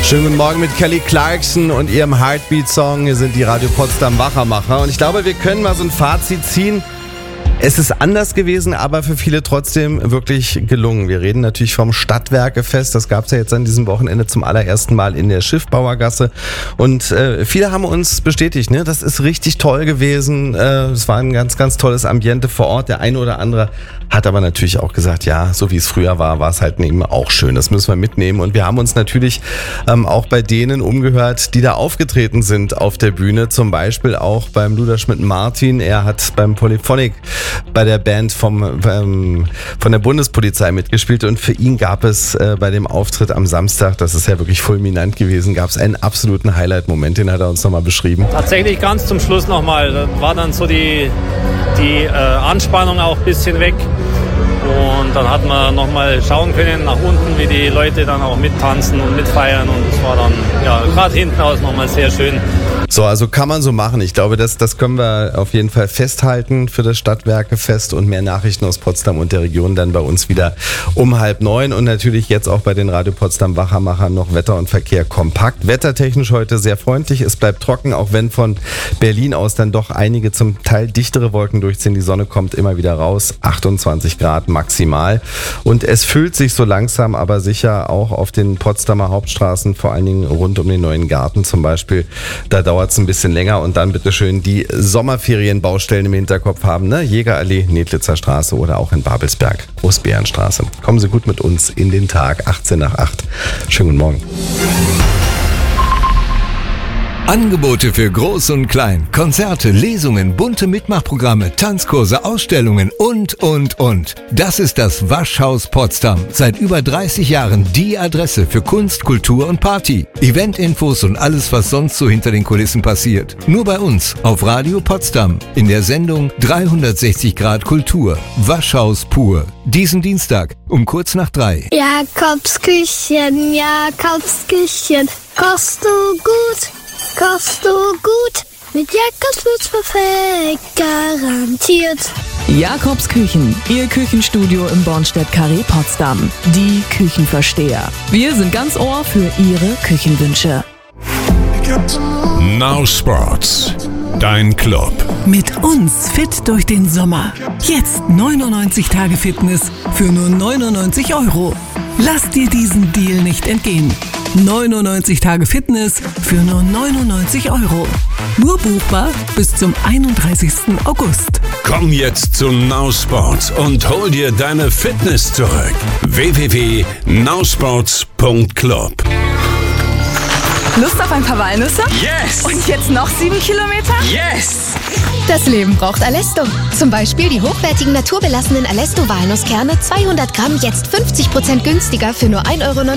Schönen guten Morgen mit Kelly Clarkson und ihrem Heartbeat-Song. Hier sind die Radio Potsdam Wachermacher. Und ich glaube, wir können mal so ein Fazit ziehen. Es ist anders gewesen, aber für viele trotzdem wirklich gelungen. Wir reden natürlich vom Stadtwerkefest. Das gab es ja jetzt an diesem Wochenende zum allerersten Mal in der Schiffbauergasse. Und viele haben uns bestätigt, ne, das ist richtig toll gewesen. Es war ein ganz, ganz tolles Ambiente vor Ort. Der eine oder andere hat aber natürlich auch gesagt, ja, so wie es früher war, war es halt eben auch schön. Das müssen wir mitnehmen. Und wir haben uns natürlich auch bei denen umgehört, die da aufgetreten sind auf der Bühne. Zum Beispiel auch beim Luder Schmidt-Martin. Er hat beim Polyphonic bei der Band von der Bundespolizei mitgespielt und für ihn gab es bei dem Auftritt am Samstag, das ist ja wirklich fulminant gewesen, gab es einen absoluten Highlight-Moment, den hat er uns nochmal beschrieben. Tatsächlich ganz zum Schluss nochmal, da war dann so die Anspannung auch ein bisschen weg und dann hat man nochmal schauen können nach unten, wie die Leute dann auch mittanzen und mitfeiern und es war dann ja gerade hinten aus nochmal sehr schön. So, also kann man so machen. Ich glaube, das können wir auf jeden Fall festhalten für das Stadtwerkefest und mehr Nachrichten aus Potsdam und der Region dann bei uns wieder um 8:30 und natürlich jetzt auch bei den Radio Potsdam Wachermachern noch Wetter und Verkehr kompakt. Wettertechnisch heute sehr freundlich. Es bleibt trocken, auch wenn von Berlin aus dann doch einige zum Teil dichtere Wolken durchziehen. Die Sonne kommt immer wieder raus. 28 Grad maximal. Und es füllt sich so langsam, aber sicher auch auf den Potsdamer Hauptstraßen, vor allen Dingen rund um den Neuen Garten zum Beispiel. Da dauert es ein bisschen länger und dann bitteschön die Sommerferienbaustellen im Hinterkopf haben, ne? Jägerallee, Nedlitzer Straße oder auch in Babelsberg, Großbärenstraße. Kommen Sie gut mit uns in den Tag, 18 nach 8. Schönen guten Morgen. Angebote für Groß und Klein, Konzerte, Lesungen, bunte Mitmachprogramme, Tanzkurse, Ausstellungen und. Das ist das Waschhaus Potsdam. Seit über 30 Jahren die Adresse für Kunst, Kultur und Party. Eventinfos und alles, was sonst so hinter den Kulissen passiert. Nur bei uns auf Radio Potsdam in der Sendung 360 Grad Kultur. Waschhaus pur. Diesen Dienstag um kurz nach 3. Jakobsküchen, Jakobsküchen, kochst du gut? Kochst du gut? Mit Jakobs wird's perfekt, garantiert. Jakobs Küchen, Ihr Küchenstudio im Bornstedt-Carré Potsdam. Die Küchenversteher. Wir sind ganz Ohr für Ihre Küchenwünsche. Now Sports, dein Club. Mit uns fit durch den Sommer. Jetzt 99 Tage Fitness für nur 99 €. Lass dir diesen Deal nicht entgehen. 99 Tage Fitness für nur 99 €. Nur buchbar bis zum 31. August. Komm jetzt zu Now Sports und hol dir deine Fitness zurück. www.nowsports.club. Lust auf ein paar Walnüsse? Yes! Und jetzt noch 7 Kilometer? Yes! Das Leben braucht Alesto. Zum Beispiel die hochwertigen naturbelassenen Alesto-Walnusskerne, 200 Gramm, jetzt 50% günstiger für nur 1,99 €